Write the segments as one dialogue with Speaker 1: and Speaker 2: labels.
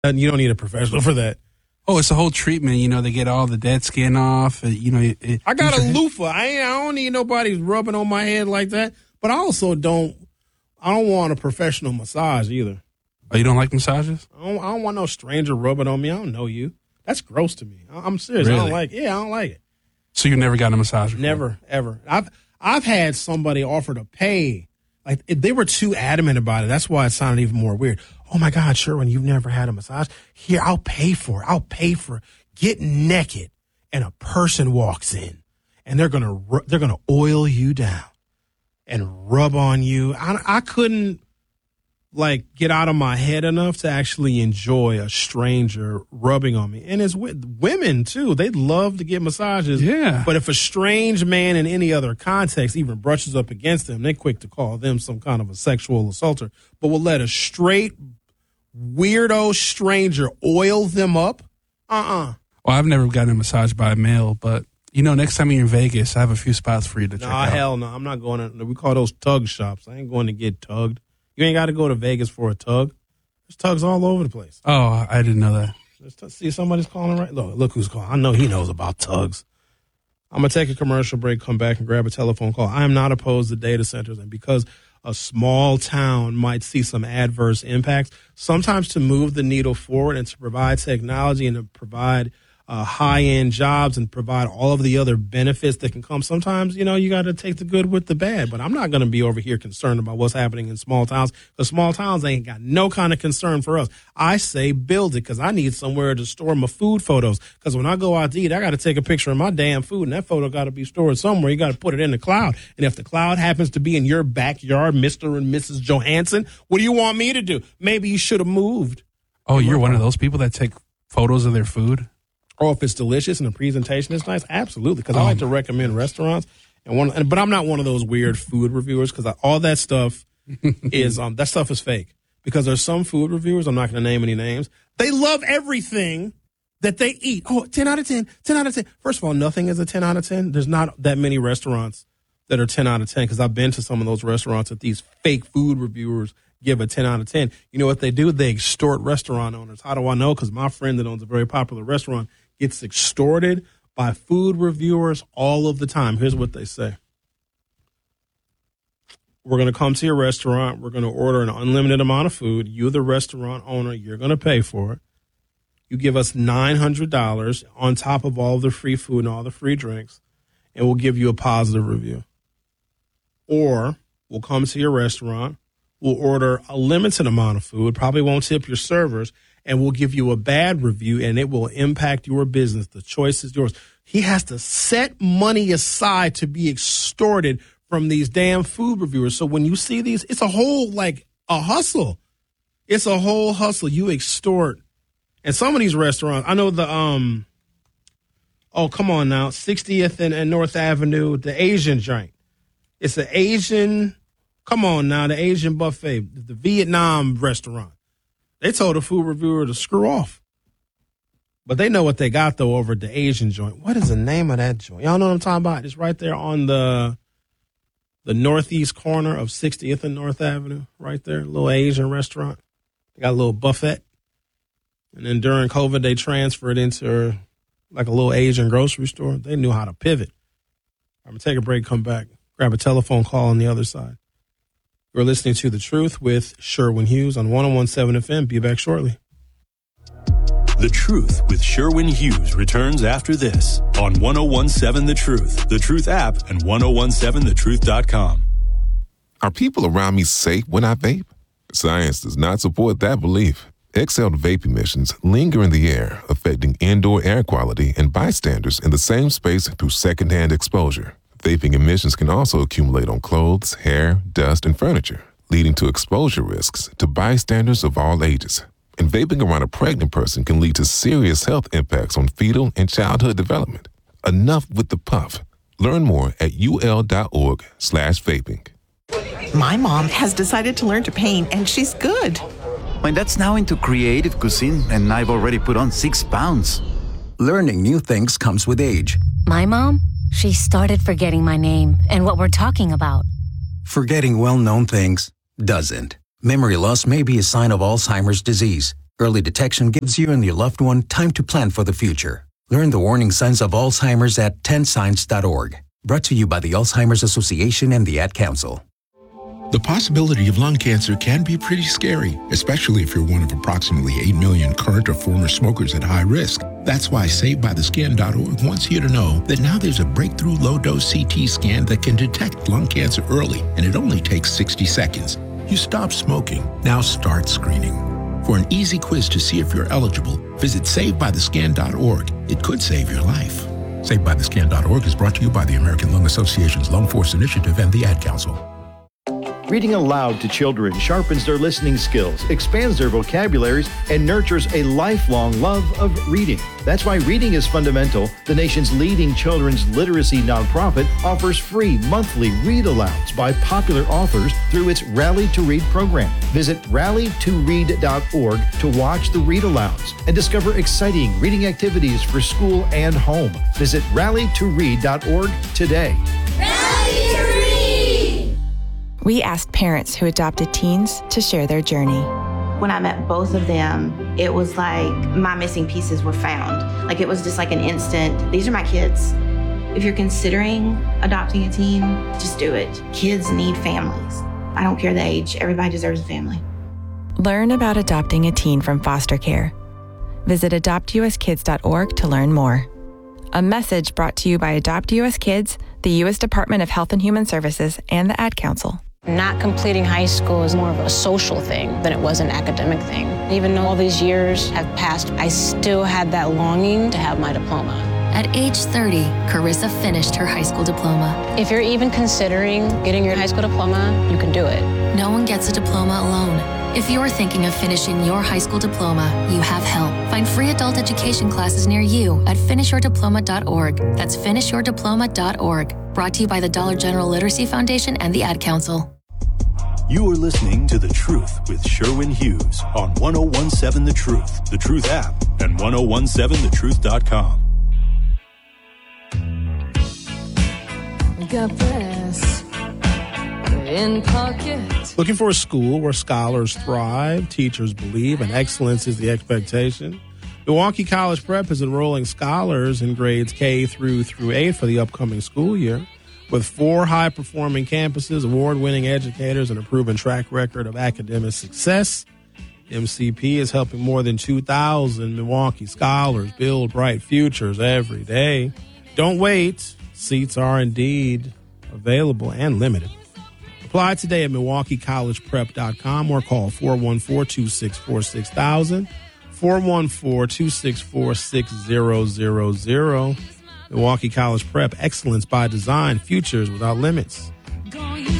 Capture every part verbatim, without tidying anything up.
Speaker 1: And you don't need a professional for that.
Speaker 2: Oh, it's a whole treatment. You know, they get all the dead skin off. You know, it, it,
Speaker 1: I got a loofah. I ain't, I don't need nobody rubbing on my head like that. But I also don't. I don't want a professional massage either.
Speaker 2: Oh, you don't like massages?
Speaker 1: I don't, I don't want no stranger rubbing on me. I don't know you. That's gross to me. I, I'm serious.
Speaker 2: Really?
Speaker 1: I don't like it. Yeah, I don't like it.
Speaker 2: So you never got a massage before?
Speaker 1: Never, ever. I've I've had somebody offer to pay. Like, they were too adamant about it. That's why it sounded even more weird. Oh, my God, Sherwin, you've never had a massage? Here, I'll pay for it. I'll pay for it. Get naked, and a person walks in, and they're going to they're gonna oil you down and rub on you. I, I couldn't, like, get out of my head enough to actually enjoy a stranger rubbing on me. And it's with women, too. They love to get massages.
Speaker 2: Yeah.
Speaker 1: But if a strange man in any other context even brushes up against them, they're quick to call them some kind of a sexual assaulter. But will let a straight weirdo stranger oil them up? Uh-uh.
Speaker 2: Well, I've never gotten a massage by a male, but, you know, next time you're in Vegas, I have a few spots for you to check
Speaker 1: nah,
Speaker 2: out.
Speaker 1: Hell no. I'm not going to, we call those tug shops. I ain't going to get tugged. You ain't got to go to Vegas for a tug. There's tugs all over the place.
Speaker 2: Oh, I didn't know that.
Speaker 1: Let's see, somebody's calling right. Look, look who's calling. I know he knows about tugs. I'm going to take a commercial break, come back and grab a telephone call. I am not opposed to data centers. And because a small town might see some adverse impacts, sometimes to move the needle forward and to provide technology and to provide uh, high-end jobs and provide all of the other benefits that can come. Sometimes, you know, you got to take the good with the bad. But I'm not going to be over here concerned about what's happening in small towns, because small towns ain't got no kind of concern for us. I say build it, because I need somewhere to store my food photos. Because when I go out to eat, I got to take a picture of my damn food, and that photo got to be stored somewhere. You got to put it in the cloud. And if the cloud happens to be in your backyard, Mister and Missus Johansson, what do you want me to do? Maybe you should have moved.
Speaker 2: Oh, you're one of those people that take photos of their food?
Speaker 1: Or if it's delicious and the presentation is nice, absolutely. Because I like to recommend restaurants, and one, and, but I'm not one of those weird food reviewers, because all that stuff is um that stuff is fake. Because there's some food reviewers, I'm not going to name any names, they love everything that they eat. Oh, ten out of ten, ten out of ten. First of all, nothing is a ten out of ten. There's not that many restaurants that are ten out of ten, because I've been to some of those restaurants that these fake food reviewers give a ten out of ten. You know what they do? They extort restaurant owners. How do I know? Because my friend that owns a very popular restaurant gets extorted by food reviewers all of the time. Here's what they say. We're going to come to your restaurant. We're going to order an unlimited amount of food. You, the restaurant owner, you're going to pay for it. You give us nine hundred dollars on top of all of the free food and all the free drinks, and we'll give you a positive review. Or we'll come to your restaurant. We'll order a limited amount of food, probably won't tip your servers, and we'll give you a bad review, and it will impact your business. The choice is yours. He has to set money aside to be extorted from these damn food reviewers. So when you see these, it's a whole, like, a hustle. It's a whole hustle. You extort. And some of these restaurants, I know the, um, oh, come on now, sixtieth and, and North Avenue, the Asian joint. It's an Asian, come on now, the Asian buffet, the Vietnam restaurant. They told the food reviewer to screw off. But they know what they got, though, over at the Asian joint. What is the name of that joint? Y'all know what I'm talking about? It's right there on the the northeast corner of sixtieth and North Avenue, right there, a little Asian restaurant. They got a little buffet. And then during COVID, they transferred into like a little Asian grocery store. They knew how to pivot. I'm going to take a break, come back, grab a telephone call on the other side. You're listening to The Truth with Sherwin Hughes on one oh one point seven F M. Be back shortly.
Speaker 3: The Truth with Sherwin Hughes returns after this on one oh one point seven The Truth, The Truth app, and ten seventeen the truth dot com.
Speaker 4: Are people around me safe when I vape? Science does not support that belief. Exhaled vape emissions linger in the air, affecting indoor air quality and bystanders in the same space through secondhand exposure. Vaping emissions can also accumulate on clothes, hair, dust, and furniture, leading to exposure risks to bystanders of all ages. And vaping around a pregnant person can lead to serious health impacts on fetal and childhood development. Enough with the puff. Learn more at ul.org slash vaping.
Speaker 5: My mom has decided to learn to paint, and she's good.
Speaker 6: My dad's now into creative cuisine, and I've already put on six pounds.
Speaker 7: Learning new things comes with age.
Speaker 8: My mom? She started forgetting my name and what we're talking about.
Speaker 7: Forgetting well-known things doesn't. Memory loss may be a sign of Alzheimer's disease. Early detection gives you and your loved one time to plan for the future. Learn the warning signs of Alzheimer's at ten signs dot org. Brought to you by the Alzheimer's Association and the Ad Council.
Speaker 9: The possibility of lung cancer can be pretty scary, especially if you're one of approximately eight million current or former smokers at high risk. That's why Saved By The Skin dot org wants you to know that now there's a breakthrough low-dose C T scan that can detect lung cancer early, and it only takes sixty seconds. You stop smoking, now start screening. For an easy quiz to see if you're eligible, visit Saved By The Skin dot org. It could save your life. Saved By The Skin dot org is brought to you by the American Lung Association's Lung Force Initiative and the Ad Council.
Speaker 10: Reading aloud to children sharpens their listening skills, expands their vocabularies, and nurtures a lifelong love of reading. That's why Reading is Fundamental, the nation's leading children's literacy nonprofit, offers free monthly read-alouds by popular authors through its Rally to Read program. Visit rally to read dot org to watch the read-alouds and discover exciting reading activities for school and home. Visit rally to read dot org today.
Speaker 11: Rally to Read!
Speaker 12: We asked parents who adopted teens to share their journey.
Speaker 13: When I met both of them, it was like my missing pieces were found. Like it was just like an instant, these are my kids. If you're considering adopting a teen, just do it. Kids need families. I don't care the age, everybody deserves a family.
Speaker 12: Learn about adopting a teen from foster care. Visit adopt u s kids dot org to learn more. A message brought to you by Adopt U S Kids, the U S Department of Health and Human Services, and the Ad Council.
Speaker 14: Not completing high school is more of a social thing than it was an academic thing. Even though all these years have passed, I still had that longing to have my diploma.
Speaker 15: At age thirty, Carissa finished her high school diploma.
Speaker 14: If you're even considering getting your high school diploma, you can do it.
Speaker 15: No one gets a diploma alone. If you're thinking of finishing your high school diploma, you have help. Find free adult education classes near you at finish your diploma dot org. That's finish your diploma dot org. Brought to you by the Dollar General Literacy Foundation and the Ad Council.
Speaker 3: You are listening to The Truth with Sherwin Hughes on one oh one seven The Truth, The Truth app, and ten seventeen the truth dot com.
Speaker 11: Got this in pocket.
Speaker 1: Looking for a school where scholars thrive, teachers believe, and excellence is the expectation? Milwaukee College Prep is enrolling scholars in grades K through through eight for the upcoming school year. With four high-performing campuses, award-winning educators, and a proven track record of academic success, M C P is helping more than two thousand Milwaukee scholars build bright futures every day. Don't wait. Seats are indeed available and limited. Apply today at milwaukee college prep dot com or call four one four, two six four, six thousand, four one four, two six four, six zero zero zero. Milwaukee College Prep, excellence by design, futures without limits. All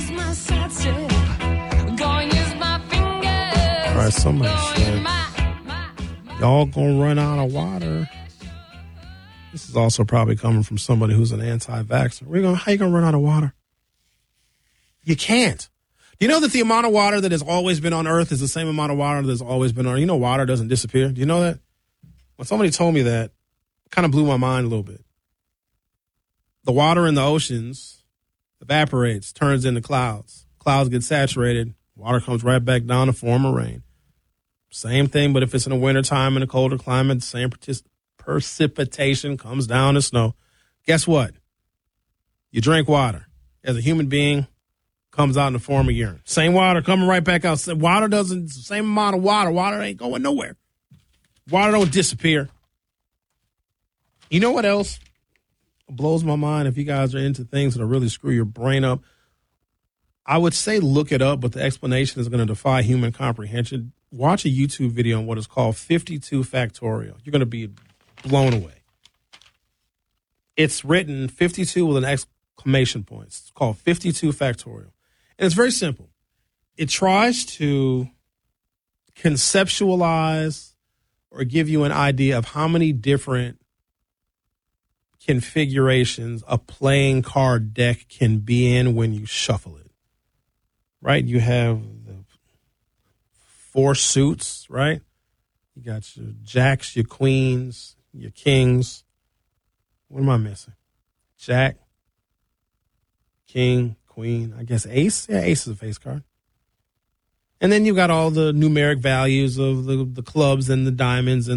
Speaker 1: right, somebody said, y'all gonna run out of water. This is also probably coming from somebody who's an anti-vaxxer. We're gonna, how you gonna run out of water? You can't. Do you know that the amount of water that has always been on Earth is the same amount of water that has always been on Earth? You know water doesn't disappear. Do you know that? When somebody told me that, it kind of blew my mind a little bit. The water in the oceans evaporates, turns into clouds. Clouds get saturated. Water comes right back down to form of rain. Same thing, but if it's in the wintertime in a colder climate, the same partic- precipitation comes down as snow. Guess what? You drink water. As a human being, comes out in the form of urine. Same water coming right back out. Water doesn't, same amount of water. Water ain't going nowhere. Water don't disappear. You know what else blows my mind? If you guys are into things that really screw your brain up, I would say look it up, but the explanation is going to defy human comprehension. Watch a YouTube video on what is called fifty-two factorial. You're going to be blown away. It's written fifty-two with an exclamation point. It's called fifty-two factorial. And it's very simple. It tries to conceptualize or give you an idea of how many different configurations a playing card deck can be in when you shuffle it. Right? You have the four suits, right? You got your jacks, your queens, your kings. What am I missing? Jack, king, queen, I guess ace. Yeah, ace is a face card. And then you've got all the numeric values of the, the clubs and the diamonds and